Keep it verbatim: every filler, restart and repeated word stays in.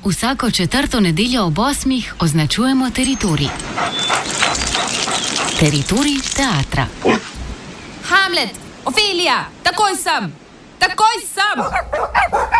Vsako četrto nedeljo ob osmih označujemo teritorij. Teritorij teatra. Hamlet, Ofelija, takoj sem! Takoj sem!